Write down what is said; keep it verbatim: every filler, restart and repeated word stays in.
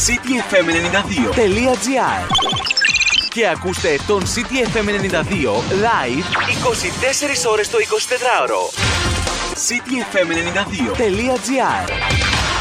cityfm ενενήντα δύο τελεία gr και ακούστε τον CityFM ενενήντα δύο live είκοσι τέσσερις ώρες το εικοσιτετράωρο. cityfm ενενήντα δύο τελεία gr